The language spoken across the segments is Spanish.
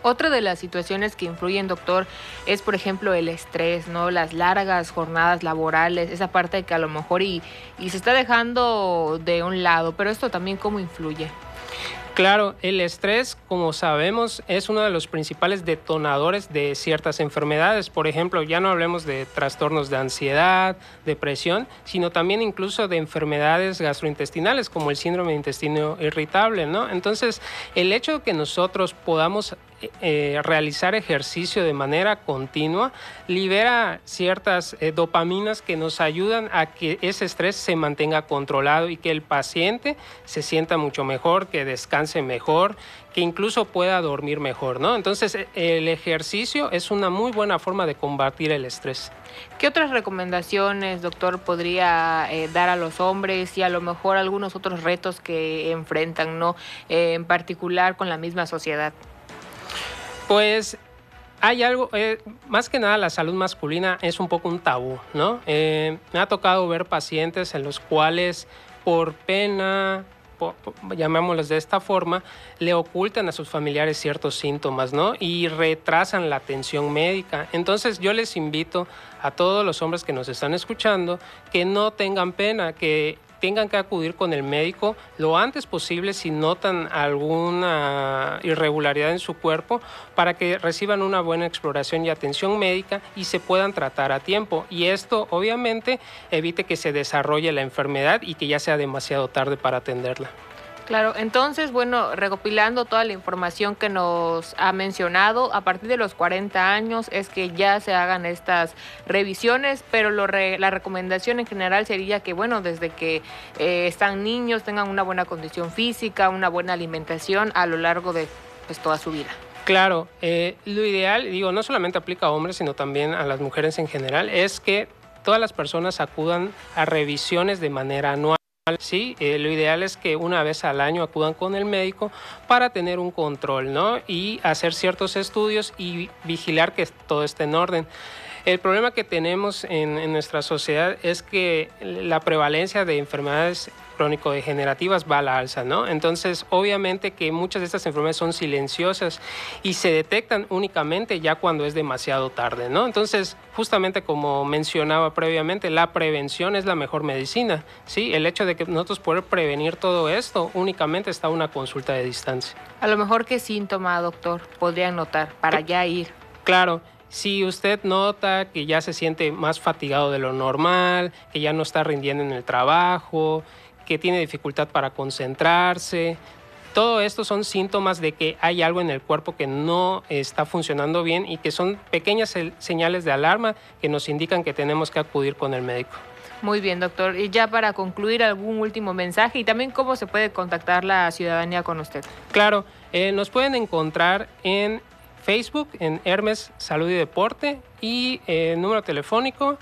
Otra de las situaciones que influyen, doctor, es, por ejemplo, el estrés, ¿no? Las largas jornadas laborales, esa parte que a lo mejor y se está dejando de un lado, pero esto también ¿cómo influye? Claro, el estrés, como sabemos, es uno de los principales detonadores de ciertas enfermedades. Por ejemplo, ya no hablemos de trastornos de ansiedad, depresión, sino también incluso de enfermedades gastrointestinales como el síndrome de intestino irritable, ¿no? Entonces, el hecho de que nosotros podamos realizar ejercicio de manera continua libera ciertas dopaminas que nos ayudan a que ese estrés se mantenga controlado y que el paciente se sienta mucho mejor, que descanse mejor, que incluso pueda dormir mejor, ¿no? Entonces, el ejercicio es una muy buena forma de combatir el estrés. ¿Qué otras recomendaciones, doctor, podría dar a los hombres y a lo mejor algunos otros retos que enfrentan, ¿no? En particular con la misma sociedad. Pues hay algo, más que nada la salud masculina es un poco un tabú, ¿no? Me ha tocado ver pacientes en los cuales por pena, llamémoslos de esta forma, le ocultan a sus familiares ciertos síntomas, ¿no? Y retrasan la atención médica. Entonces yo les invito a todos los hombres que nos están escuchando que no tengan pena, que tengan que acudir con el médico lo antes posible si notan alguna irregularidad en su cuerpo para que reciban una buena exploración y atención médica y se puedan tratar a tiempo. Y esto obviamente evite que se desarrolle la enfermedad y que ya sea demasiado tarde para atenderla. Claro, entonces, bueno, recopilando toda la información que nos ha mencionado, a partir de los 40 años es que ya se hagan estas revisiones, pero la recomendación en general sería que, bueno, desde que están niños tengan una buena condición física, una buena alimentación a lo largo de pues, toda su vida. Claro, lo ideal, digo, no solamente aplica a hombres, sino también a las mujeres en general, es que todas las personas acudan a revisiones de manera anual. Sí, lo ideal es que una vez al año acudan con el médico para tener un control, ¿no? Y hacer ciertos estudios y vigilar que todo esté en orden. El problema que tenemos en nuestra sociedad es que la prevalencia de enfermedades crónico-degenerativas va a la alza, ¿no? Entonces, obviamente que muchas de estas enfermedades son silenciosas y se detectan únicamente ya cuando es demasiado tarde, ¿no? Entonces, justamente como mencionaba previamente, la prevención es la mejor medicina, ¿sí? El hecho de que nosotros poder prevenir todo esto únicamente está a una consulta de distancia. A lo mejor, ¿qué síntoma, doctor, podrían notar para ya ir? Claro. Si usted nota que ya se siente más fatigado de lo normal, que ya no está rindiendo en el trabajo, que tiene dificultad para concentrarse, todo esto son síntomas de que hay algo en el cuerpo que no está funcionando bien y que son pequeñas señales de alarma que nos indican que tenemos que acudir con el médico. Muy bien, doctor. Y ya para concluir, algún último mensaje y también cómo se puede contactar la ciudadanía con usted. Claro, nos pueden encontrar en Facebook, en Hermes Salud y Deporte y número telefónico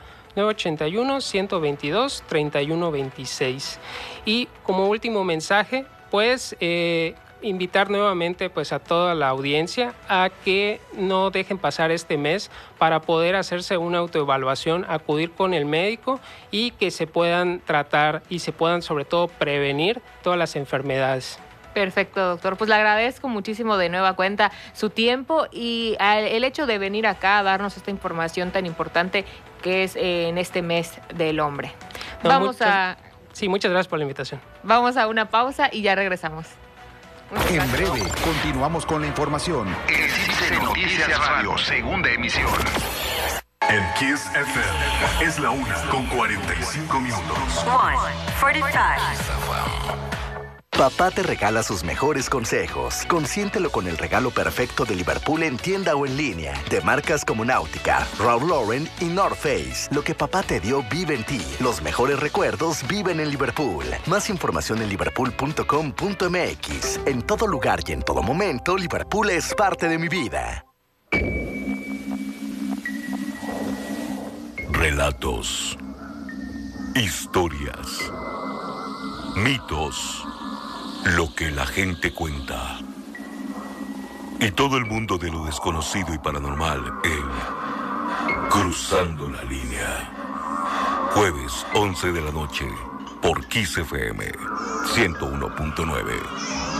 981-122-3126. Y como último mensaje, pues invitar nuevamente pues, a toda la audiencia a que no dejen pasar este mes para poder hacerse una autoevaluación, acudir con el médico y que se puedan tratar y se puedan sobre todo prevenir todas las enfermedades. Perfecto, doctor. Pues le agradezco muchísimo de nueva cuenta su tiempo y el hecho de venir acá a darnos esta información tan importante que es en este mes del hombre. Sí, muchas gracias por la invitación. Vamos a una pausa y ya regresamos. En breve, continuamos con la información. El Cívice Noticias Radio, segunda emisión. En Kiss FM es la 1:45 minutos. 1:45. Papá te regala sus mejores consejos. Consiéntelo con el regalo perfecto de Liverpool en tienda o en línea. De marcas como Nautica, Ralph Lauren y North Face. Lo que papá te dio vive en ti. Los mejores recuerdos viven en Liverpool. Más información en liverpool.com.mx. En todo lugar y en todo momento, Liverpool es parte de mi vida. Relatos. Historias. Mitos. Lo que la gente cuenta. Y todo el mundo de lo desconocido y paranormal en Cruzando la Línea. Jueves, 11 de la noche, por Kiss FM 101.9.